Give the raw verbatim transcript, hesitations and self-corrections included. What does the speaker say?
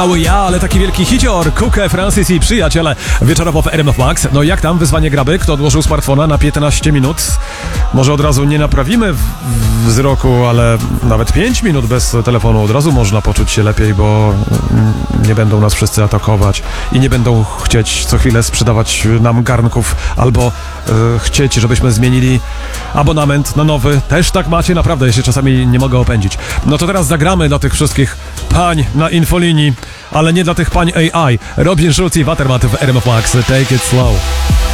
Mały ja, ale taki wielki hicior, Kukę, Francis i przyjaciele wieczorowo w R M F Max. No jak tam wyzwanie graby? Kto odłożył smartfona na piętnaście minut? Może od razu nie naprawimy w- wzroku, ale nawet pięć minut bez telefonu od razu można poczuć się lepiej, bo mm, nie będą nas wszyscy atakować i nie będą chcieć co chwilę sprzedawać nam garnków albo e, chcieć, żebyśmy zmienili abonament na nowy. Też tak macie, naprawdę, ja się czasami nie mogę opędzić. No to teraz zagramy dla tych wszystkich pań na infolinii, ale nie dla tych pań A I. Robin Schulz i Watermat w R M F Max. Take it slow.